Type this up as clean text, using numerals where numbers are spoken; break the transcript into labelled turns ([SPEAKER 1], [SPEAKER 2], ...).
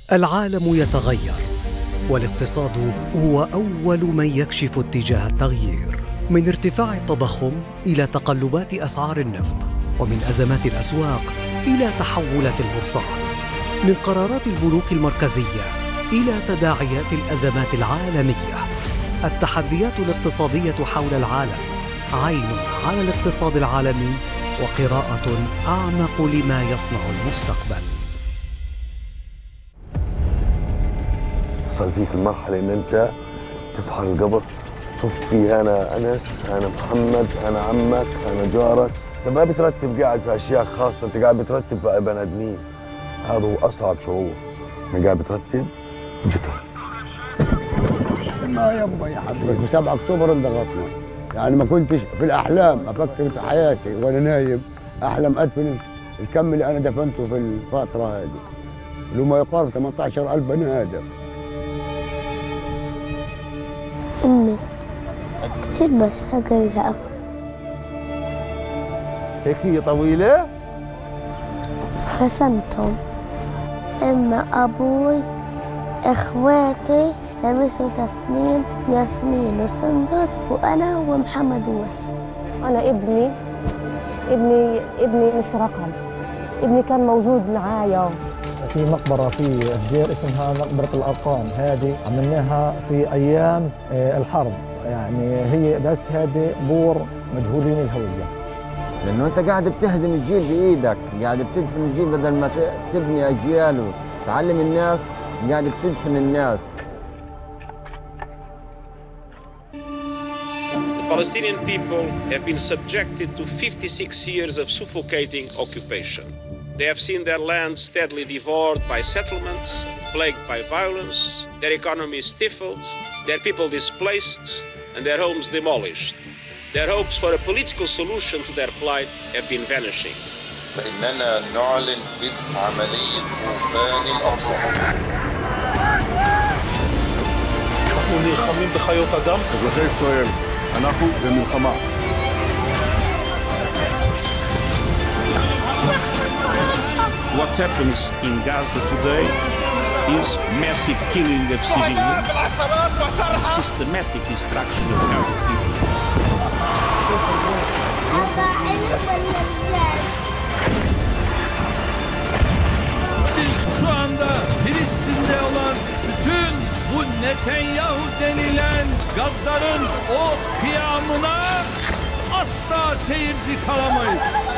[SPEAKER 1] العالم يتغير، والاقتصاد هو أول من يكشف اتجاه التغيير. من ارتفاع التضخم إلى تقلبات أسعار النفط، ومن أزمات الأسواق إلى تحولات البورصات، من قرارات البنوك المركزية إلى تداعيات الأزمات العالمية. التحديات الاقتصادية حول العالم عين على الاقتصاد العالمي، وقراءة أعمق لما يصنع المستقبل.
[SPEAKER 2] وصل فيك المرحلة إن أنت تفحر القبر، صف فيه أنا أنس، أنا محمد، أنا عمك، أنا جارك. أنت ما بترتب قاعد في أشياء خاصة، أنت قاعد بترتب بني آدمين. هذا هو أصعب شعور، أنا قاعد بترتب جثث.
[SPEAKER 3] ما يبغى يا حبيبي، في 7 أكتوبر انضغطنا، يعني ما كنتش في الأحلام أفكر في حياتي وأنا نايم أحلم أدفن الكم اللي أنا دفنته في الفترة هذه، اللي ما يقارب 18,000 بني آدم.
[SPEAKER 4] أمي تلبس هقلها
[SPEAKER 3] هيك هي طويلة؟
[SPEAKER 4] رسمتهم. أما أبوي إخواتي لمسوا تسنيم، ياسمين وسندس، وأنا ومحمد ووفي.
[SPEAKER 5] أنا ابني مش رقم، ابني كان موجود معايا.
[SPEAKER 6] في مقبرة في الدير اسمها مقبرة الأرقام، هذه عملناها في أيام الحرب، يعني هي بس هذه بور مجهولين الهوية.
[SPEAKER 7] لأنه أنت قاعد بتهدم الجيل بإيدك، قاعد بتدفن الجيل بدل ما تبني أجيال وتعلم الناس، قاعد بتدفن الناس.
[SPEAKER 8] The Palestinian people have been subjected to 56 years of suffocating occupation. They have seen their land steadily devoured by settlements, plagued by violence, their economy stifled, their people displaced, and their homes demolished. Their hopes for a political solution to their plight have been vanishing.
[SPEAKER 9] فإننا نعلن بدء عملية طوفان الأقصى.
[SPEAKER 10] אנחנו נלחמים בחיות אדם.
[SPEAKER 2] אזרחי ישראל, אנחנו במלחמה.
[SPEAKER 11] What happens in Gaza today is massive killing of civilians and systematic destruction of Gaza City.
[SPEAKER 12] Şu anda Filistin'de olan bütün bu Netanyahu denilen gaddarın o kıyamına asla seyirci kalamayız.